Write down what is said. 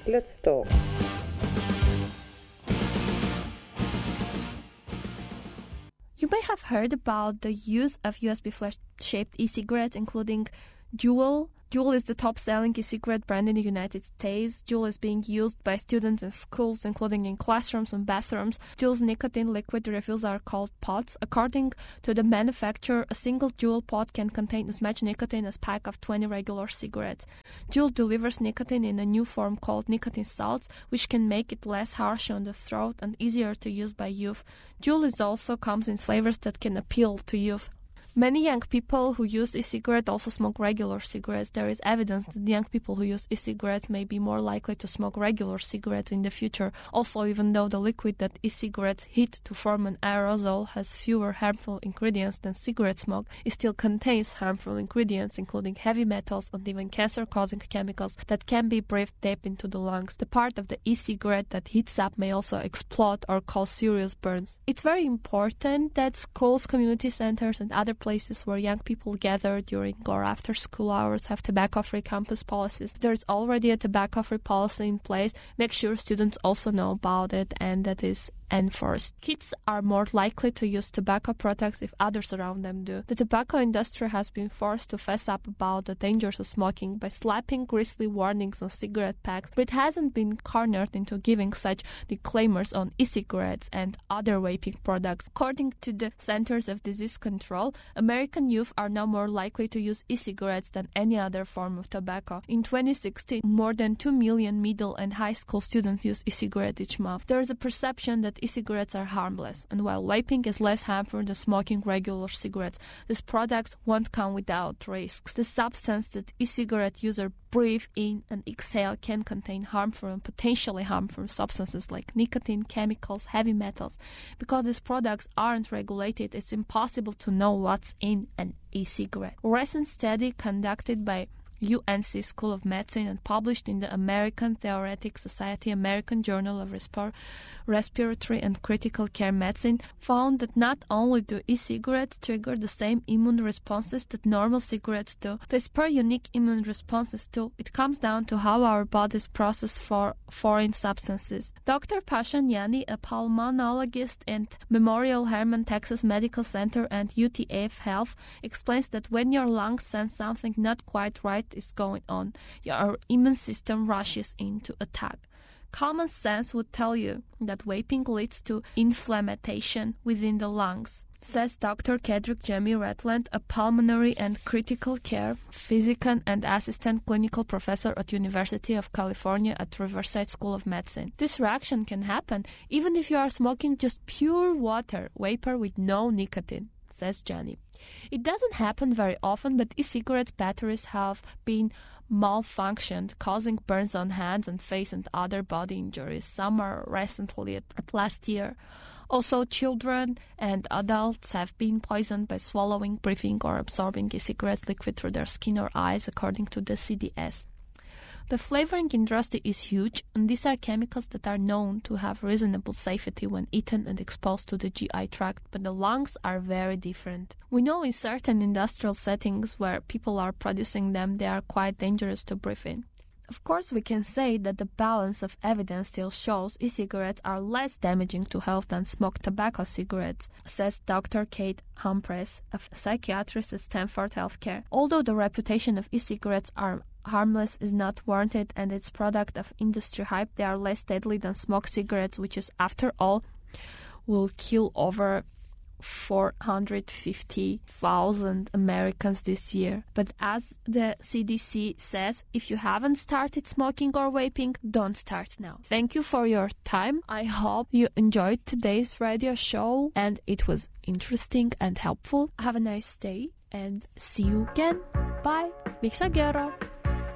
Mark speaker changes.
Speaker 1: Let's talk.
Speaker 2: You may have heard about the use of USB flash-shaped e-cigarettes, including Juul. Juul is the top-selling e-cigarette brand in the United States. Juul is being used by students in schools, including in classrooms and bathrooms. Juul's nicotine liquid refills are called pods. According to the manufacturer, a single Juul pod can contain as much nicotine as a pack of 20 regular cigarettes. Juul delivers nicotine in a new form called nicotine salts, which can make it less harsh on the throat and easier to use by youth. Juul also comes in flavors that can appeal to youth. Many young people who use e-cigarettes also smoke regular cigarettes. There is evidence that young people who use e-cigarettes may be more likely to smoke regular cigarettes in the future. Also, even though the liquid that e-cigarettes heat to form an aerosol has fewer harmful ingredients than cigarette smoke, it still contains harmful ingredients, including heavy metals and even cancer-causing chemicals that can be breathed deep into the lungs. The part of the e-cigarette that heats up may also explode or cause serious burns. It's very important that schools, community centers, and other places where young people gather during or after school hours have tobacco-free campus policies. There's already a tobacco-free policy in place. Make sure students also know about it and that is enforced. Kids are more likely to use tobacco products if others around them do. The tobacco industry has been forced to fess up about the dangers of smoking by slapping grisly warnings on cigarette packs, but it hasn't been cornered into giving such disclaimers on e-cigarettes and other vaping products. According to the Centers of Disease Control, American youth are now more likely to use e-cigarettes than any other form of tobacco. In 2016, more than 2 million middle and high school students use e-cigarettes each month. There is a perception that e-cigarettes are harmless, and while vaping is less harmful than smoking regular cigarettes, these products won't come without risks. The substance that e-cigarette users breathe in and exhale can contain harmful and potentially harmful substances like nicotine, chemicals, heavy metals. Because these products aren't regulated, it's impossible to know what's in an e-cigarette. A recent study conducted by UNC School of Medicine and published in the American Thoracic Society American Journal of Respiratory and Critical Care Medicine found that not only do e-cigarettes trigger the same immune responses that normal cigarettes do, they spur unique immune responses too. It comes down to how our bodies process foreign substances. Dr. Pashan Yani, a pulmonologist at Memorial Hermann Texas Medical Center and UTF Health, explains that when your lungs sense something not quite right is going on, your immune system rushes in to attack. Common sense would tell you that vaping leads to inflammation within the lungs, says Dr. Kedrick Jamie Ratland, a pulmonary and critical care physician and assistant clinical professor at University of California at Riverside School of Medicine. This reaction can happen even if you are smoking just pure water vapor with no nicotine, says Johnny. It doesn't happen very often, but e-cigarette batteries have been malfunctioned, causing burns on hands and face and other body injuries. Some are recently at last year. Also, children and adults have been poisoned by swallowing, breathing, or absorbing e-cigarette liquid through their skin or eyes, according to the CDS. The flavoring industry is huge, and these are chemicals that are known to have reasonable safety when eaten and exposed to the GI tract, but the lungs are very different. We know in certain industrial settings where people are producing them, they are quite dangerous to breathe in. Of course, we can say that the balance of evidence still shows e-cigarettes are less damaging to health than smoked tobacco cigarettes, says Dr. Kate Humphreys, a psychiatrist at Stanford Healthcare. Although the reputation of e-cigarettes are harmless is not warranted and it's product of industry hype, they are less deadly than smoked cigarettes, which is, after all, will kill over 450,000 Americans this year. But as the CDC says, if you haven't started smoking or vaping, don't start now. Thank you for your time. I hope you enjoyed today's radio show and it was interesting and helpful. Have a nice day and see you again. Bye. Big Sagero.